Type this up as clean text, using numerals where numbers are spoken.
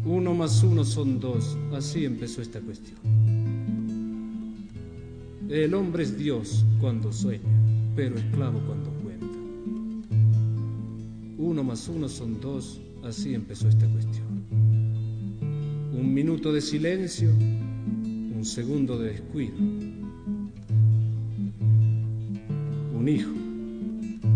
Uno más uno son dos, así empezó esta cuestión. El hombre es Dios cuando sueña, pero esclavo cuando cuenta. Uno más uno son dos, así empezó esta cuestión. Un minuto de silencio, un segundo de descuido. Un hijo.